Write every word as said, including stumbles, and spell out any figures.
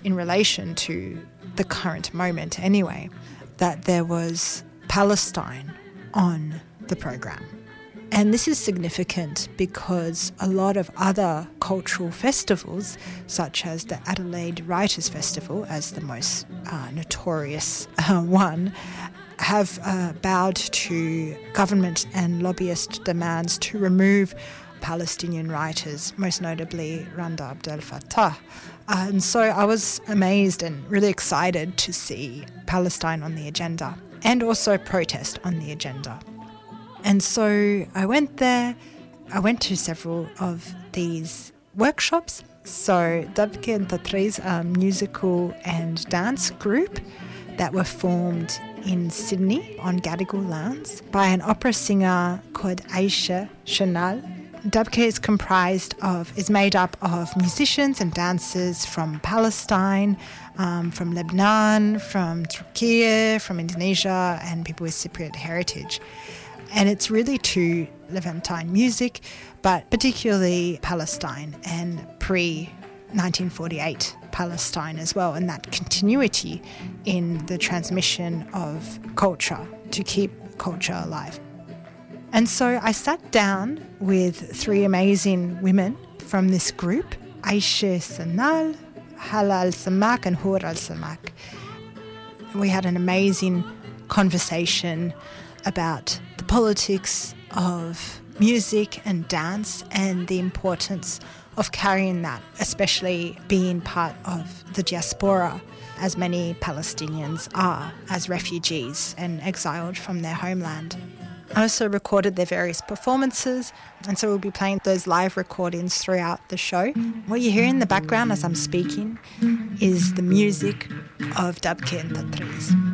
in relation to the current moment anyway, that there was Palestine on the program. And this is significant because a lot of other cultural festivals, such as the Adelaide Writers' Festival, as the most uh, notorious uh, one, have uh, bowed to government and lobbyist demands to remove Palestinian writers, most notably Randa Abdel Fattah. Uh, and so I was amazed and really excited to see Palestine on the agenda and also protest on the agenda. And so I went there. I went to several of these workshops. So Dabke and Tatri's um, musical and dance group that were formed in Sydney on Gadigal lands by an opera singer called Aisha Shanal. Dabke is comprised of, is made up of musicians and dancers from Palestine, um, from Lebanon, from Turkey, from Indonesia, and people with Cypriot heritage. And it's really to Levantine music, but particularly Palestine and pre-nineteen forty-eight Palestine as well, and that continuity in the transmission of culture to keep culture alive. And so I sat down with three amazing women from this group, Aisha Sanal, Hala Al-Samak and Hur Al-Samak. We had an amazing conversation about the politics of music and dance and the importance of carrying that, especially being part of the diaspora, as many Palestinians are, as refugees and exiled from their homeland. I also recorded their various performances, and so we'll be playing those live recordings throughout the show. What you hear in the background as I'm speaking is the music of Dabke and Tatriz.